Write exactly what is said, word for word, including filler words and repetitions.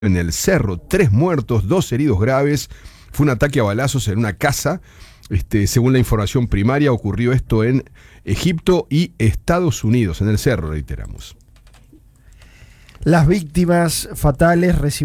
en el Cerro, tres muertos, dos heridos graves. Fue un ataque a balazos en una casa. Este, según la información primaria, ocurrió esto en Egipto y Estados Unidos, en el Cerro, reiteramos. Las víctimas fatales recibieron